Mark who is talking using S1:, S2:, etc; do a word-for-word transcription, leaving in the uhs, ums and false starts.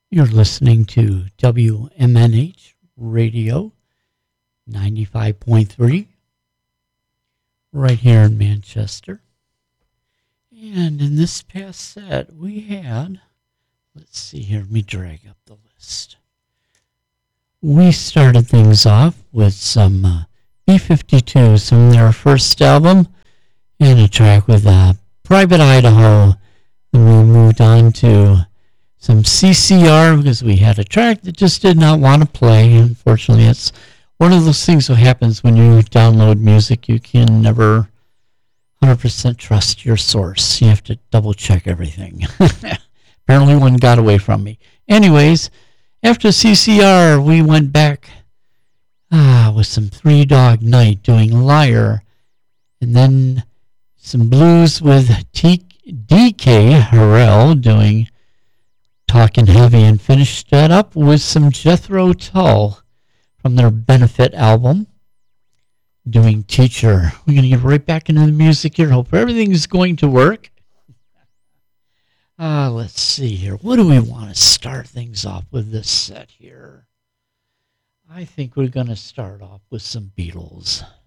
S1: You're listening to W M N H Radio ninety-five point three right here in Manchester. And in this past set, we had, let's see here, let me drag up the list. We started things off with some uh, B fifty-twos from their first album and a track with uh, Private Idaho. Then we moved on to some C C R because we had a track that just did not want to play. Unfortunately, it's one of those things that happens when you download music. You can never one hundred percent trust your source. You have to double check everything. Apparently one got away from me. Anyways, after C C R, we went back ah, with some Three Dog Night doing Liar. And then some blues with T- D K Harrell doing Talking Heavy, and finished that up with some Jethro Tull from their Benefit album doing Teacher. We're going to get right back into the music here. Hope everything is going to work. Uh, let's see here. What do we want to start things off with this set here? I think we're going to start off with some Beatles.